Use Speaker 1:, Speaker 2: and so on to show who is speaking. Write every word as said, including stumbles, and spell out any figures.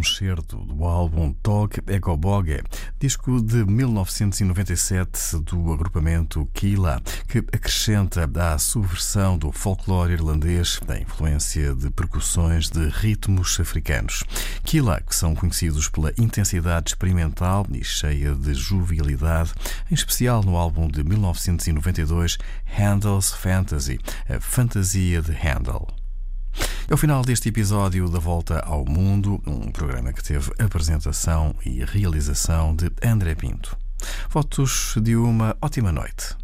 Speaker 1: um certo do álbum Tog Ego Boge, disco de mil novecentos e noventa e sete do agrupamento Killa, que acrescenta à subversão do folclore irlandês a influência de percussões de ritmos africanos. Killa, que são conhecidos pela intensidade experimental e cheia de jovialidade, em especial no álbum de mil novecentos e noventa e dois Handel's Fantasy, a fantasia de Handel. É o final deste episódio da Volta ao Mundo, um programa que teve apresentação e realização de André Pinto. Votos de uma ótima noite.